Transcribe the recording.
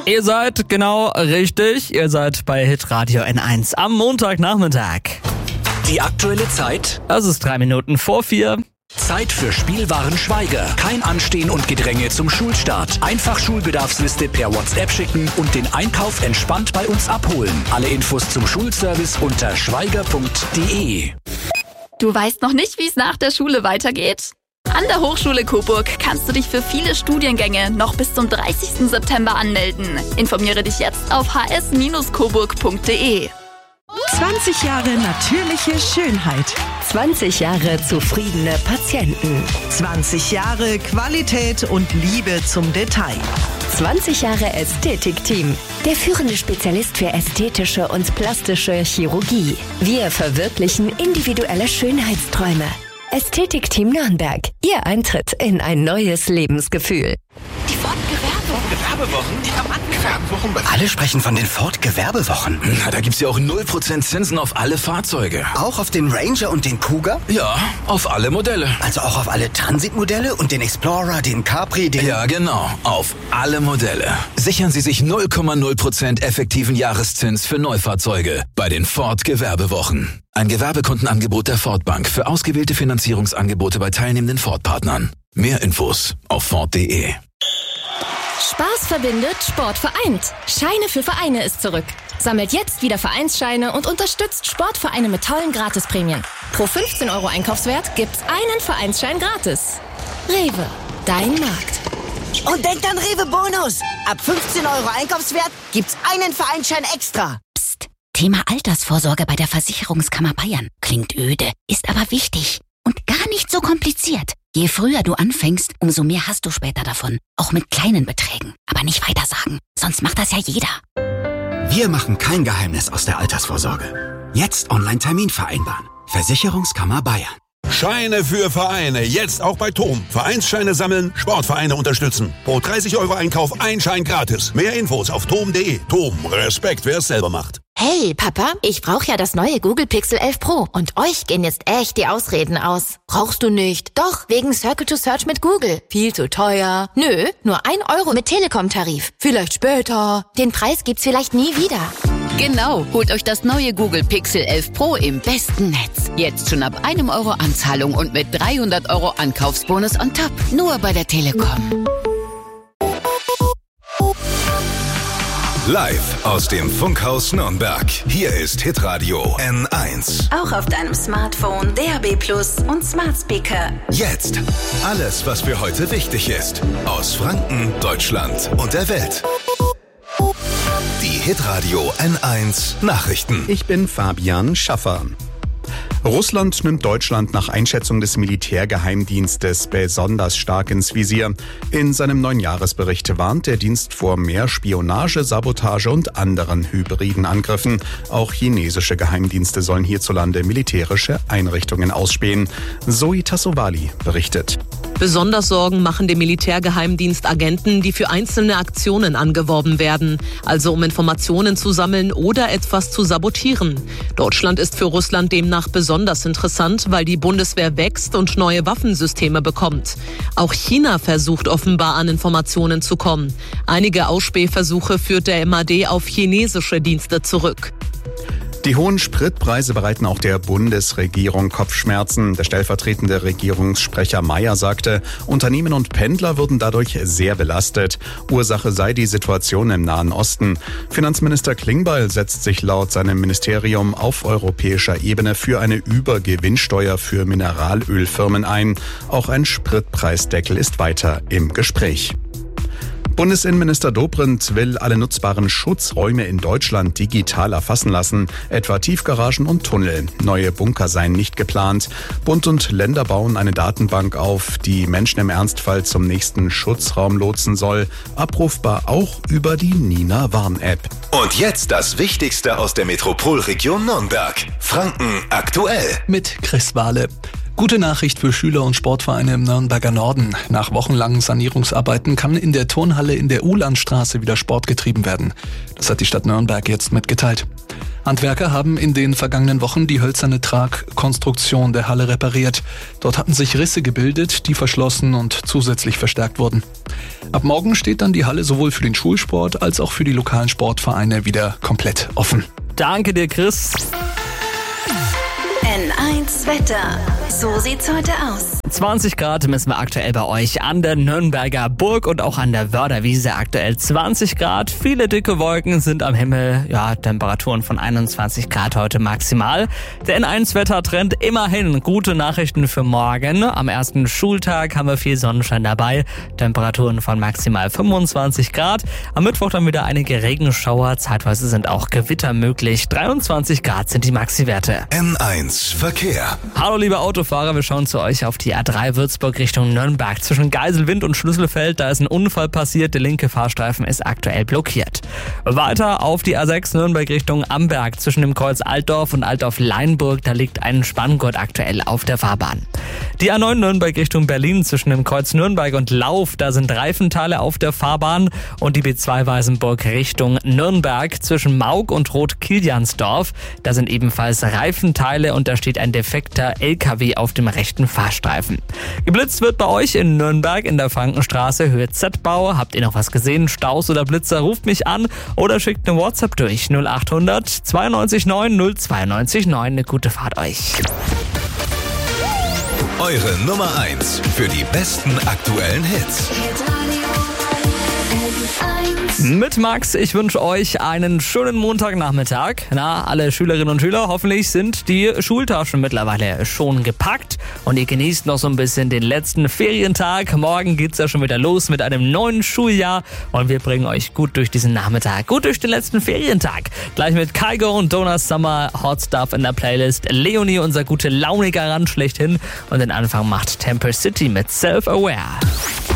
Ihr seid genau richtig. Ihr seid bei Hitradio N1 am Montagnachmittag. Die aktuelle Zeit? Es ist 3 Minuten vor 4. Zeit für Spielwaren Schweiger. Kein Anstehen und Gedränge zum Schulstart. Einfach Schulbedarfsliste per WhatsApp schicken und den Einkauf entspannt bei uns abholen. Alle Infos zum Schulservice unter schweiger.de. Du weißt noch nicht, wie es nach der Schule weitergeht? An der Hochschule Coburg kannst du dich für viele Studiengänge noch bis zum 30. September anmelden. Informiere dich jetzt auf hs-coburg.de. 20 Jahre natürliche Schönheit. 20 Jahre zufriedene Patienten. 20 Jahre Qualität und Liebe zum Detail. 20 Jahre Ästhetikteam. Der führende Spezialist für ästhetische und plastische Chirurgie. Wir verwirklichen individuelle Schönheitsträume. Ästhetikteam Nürnberg. Ihr Eintritt in ein neues Lebensgefühl. Die Ford-Gewerbewochen? Die haben angefangen. Alle sprechen von den Ford-Gewerbewochen. Na, da gibt's ja auch 0% Zinsen auf alle Fahrzeuge. Auch auf den Ranger und den Cougar? Ja, auf alle Modelle. Also auch auf alle Transit-Modelle und den Explorer, den Capri, den... Ja, genau. Auf alle Modelle. Sichern Sie sich 0,0% effektiven Jahreszins für Neufahrzeuge bei den Ford-Gewerbewochen. Ein Gewerbekundenangebot der Ford Bank für ausgewählte Finanzierungsangebote bei teilnehmenden Ford-Partnern. Mehr Infos auf Ford.de. Spaß verbindet, Sport vereint. Scheine für Vereine ist zurück. Sammelt jetzt wieder Vereinsscheine und unterstützt Sportvereine mit tollen Gratisprämien. Pro 15 € Einkaufswert gibt's einen Vereinsschein gratis. Rewe, dein Markt. Und denkt an Rewe Bonus. Ab 15 € Einkaufswert gibt's einen Vereinsschein extra. Psst. Thema Altersvorsorge bei der Versicherungskammer Bayern. Klingt öde, ist aber wichtig. Und gar nicht so kompliziert. Je früher du anfängst, umso mehr hast du später davon. Auch mit kleinen Beträgen. Aber nicht weitersagen, sonst macht das ja jeder. Wir machen kein Geheimnis aus der Altersvorsorge. Jetzt Online-Termin vereinbaren. Versicherungskammer Bayern. Scheine für Vereine, jetzt auch bei TOM. Vereinsscheine sammeln, Sportvereine unterstützen. Pro 30 € Einkauf ein Schein gratis. Mehr Infos auf tom.de. TOM, Respekt, wer es selber macht. Hey, Papa, ich brauche ja das neue Google Pixel 11 Pro. Und euch gehen jetzt echt die Ausreden aus. Brauchst du nicht? Doch, wegen Circle to Search mit Google. Viel zu teuer. Nö, nur 1 € mit Telekom-Tarif. Vielleicht später. Den Preis gibt's vielleicht nie wieder. Genau, holt euch das neue Google Pixel 11 Pro im besten Netz. Jetzt schon ab 1 € Anzahlung und mit 300 € Ankaufsbonus on top. Nur bei der Telekom. Live aus dem Funkhaus Nürnberg. Hier ist Hitradio N1. Auch auf deinem Smartphone, DAB+ und Smart Speaker. Jetzt alles, was für heute wichtig ist. Aus Franken, Deutschland und der Welt. Die Hitradio N1 Nachrichten. Ich bin Fabian Schaffer. Russland nimmt Deutschland nach Einschätzung des Militärgeheimdienstes besonders stark ins Visier. In seinem neuen Jahresbericht warnt der Dienst vor mehr Spionage, Sabotage und anderen hybriden Angriffen. Auch chinesische Geheimdienste sollen hierzulande militärische Einrichtungen ausspähen. Zoe Tassovali berichtet. Besonders Sorgen machen dem Militärgeheimdienst Agenten, die für einzelne Aktionen angeworben werden, also um Informationen zu sammeln oder etwas zu sabotieren. Deutschland ist für Russland demnach besonders interessant, weil die Bundeswehr wächst und neue Waffensysteme bekommt. Auch China versucht offenbar an Informationen zu kommen. Einige Ausspähversuche führt der MAD auf chinesische Dienste zurück. Die hohen Spritpreise bereiten auch der Bundesregierung Kopfschmerzen. Der stellvertretende Regierungssprecher Mayer sagte, Unternehmen und Pendler würden dadurch sehr belastet. Ursache sei die Situation im Nahen Osten. Finanzminister Klingbeil setzt sich laut seinem Ministerium auf europäischer Ebene für eine Übergewinnsteuer für Mineralölfirmen ein. Auch ein Spritpreisdeckel ist weiter im Gespräch. Bundesinnenminister Dobrindt will alle nutzbaren Schutzräume in Deutschland digital erfassen lassen, etwa Tiefgaragen und Tunnel. Neue Bunker seien nicht geplant. Bund und Länder bauen eine Datenbank auf, die Menschen im Ernstfall zum nächsten Schutzraum lotsen soll. Abrufbar auch über die Nina Warn-App. Und jetzt das Wichtigste aus der Metropolregion Nürnberg. Franken aktuell. Mit Chris Wahle. Gute Nachricht für Schüler und Sportvereine im Nürnberger Norden. Nach wochenlangen Sanierungsarbeiten kann in der Turnhalle in der Uhlandstraße wieder Sport getrieben werden. Das hat die Stadt Nürnberg jetzt mitgeteilt. Handwerker haben in den vergangenen Wochen die hölzerne Tragkonstruktion der Halle repariert. Dort hatten sich Risse gebildet, die verschlossen und zusätzlich verstärkt wurden. Ab morgen steht dann die Halle sowohl für den Schulsport als auch für die lokalen Sportvereine wieder komplett offen. Danke dir, Chris. N1 Wetter. So sieht's heute aus. 20 Grad messen wir aktuell bei euch an der Nürnberger Burg und auch an der Wörderwiese aktuell 20 Grad. Viele dicke Wolken sind am Himmel. Ja, Temperaturen von 21 Grad heute maximal. Der N1-Wettertrend immerhin gute Nachrichten für morgen. Am ersten Schultag haben wir viel Sonnenschein dabei. Temperaturen von maximal 25 Grad. Am Mittwoch dann wieder einige Regenschauer. Zeitweise sind auch Gewitter möglich. 23 Grad sind die Maxi-Werte. N1 Verkehr. Hallo liebe Autofahrer, wir schauen zu euch auf die A3 Würzburg Richtung Nürnberg. Zwischen Geiselwind und Schlüsselfeld, da ist ein Unfall passiert. Der linke Fahrstreifen ist aktuell blockiert. Weiter auf die A6 Nürnberg Richtung Amberg. Zwischen dem Kreuz Altdorf und Altdorf-Leinburg, da liegt ein Spanngurt aktuell auf der Fahrbahn. Die A9 Nürnberg Richtung Berlin. Zwischen dem Kreuz Nürnberg und Lauf, da sind Reifenteile auf der Fahrbahn. Und die B2 Weißenburg Richtung Nürnberg. Zwischen Maug und Rot-Kiliansdorf, da sind ebenfalls Reifenteile und da steht ein defekter LKW auf dem rechten Fahrstreifen. Geblitzt wird bei euch in Nürnberg in der Frankenstraße, Höhe Z-Bau. Habt ihr noch was gesehen? Staus oder Blitzer? Ruft mich an oder schickt eine WhatsApp durch 0800 92 9 092 9. Eine gute Fahrt euch. Eure Nummer 1 für die besten aktuellen Hits. Mit Max, ich wünsche euch einen schönen Montagnachmittag. Na, alle Schülerinnen und Schüler, hoffentlich sind die Schultaschen mittlerweile schon gepackt und ihr genießt noch so ein bisschen den letzten Ferientag. Morgen geht's ja schon wieder los mit einem neuen Schuljahr und wir bringen euch gut durch diesen Nachmittag, gut durch den letzten Ferientag. Gleich mit Kygo und Donna Summer, Hot Stuff in der Playlist. Leonie, unser gute Launiger Rand schlechthin, und den Anfang macht Temper City mit Self-Aware.